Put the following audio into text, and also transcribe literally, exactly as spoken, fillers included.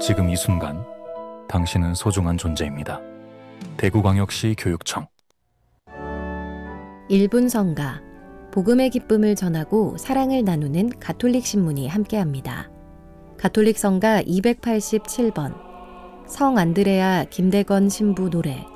지금 이 순간 당신은 소중한 존재입니다. 대구광역시 교육청. 일 분 성가, 복음의 기쁨을 전하고 사랑을 나누는 가톨릭 신문이 함께합니다. 가톨릭 성가 이백팔십칠 번, 성 안드레아 김대건 신부 노래.